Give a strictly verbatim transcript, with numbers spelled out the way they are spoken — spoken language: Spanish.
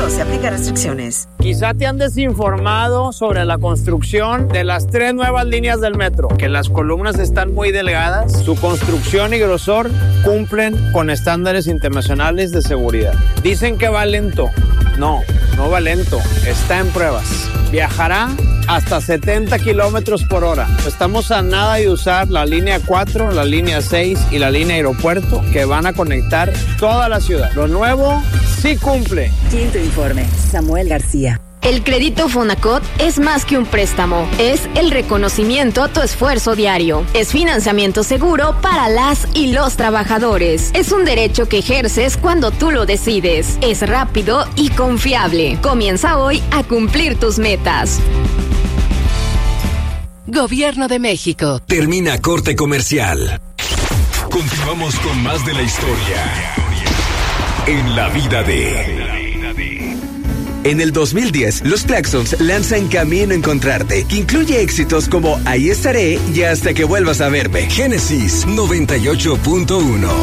Se aplica restricciones. Quizá te han desinformado sobre la construcción de las tres nuevas líneas del metro, que las columnas están muy delgadas, su construcción y grosor cumplen con estándares internacionales de seguridad. Dicen que va lento. No, no va lento, está en pruebas. Viajará hasta setenta kilómetros por hora. Estamos a nada de usar la línea cuatro, la línea seis y la línea aeropuerto que van a conectar toda la ciudad. Lo nuevo sí cumple. Quinto informe, Samuel García. El crédito Fonacot es más que un préstamo, es el reconocimiento a tu esfuerzo diario. Es financiamiento seguro para las y los trabajadores. Es un derecho que ejerces cuando tú lo decides. Es rápido y confiable. Comienza hoy a cumplir tus metas. Gobierno de México. Termina corte comercial. Continuamos con más de la historia en la vida de... En el dos mil diez, los Claxons lanzan Camino a Encontrarte, que incluye éxitos como Ahí estaré y Hasta que vuelvas a verme. Génesis noventa y ocho punto uno.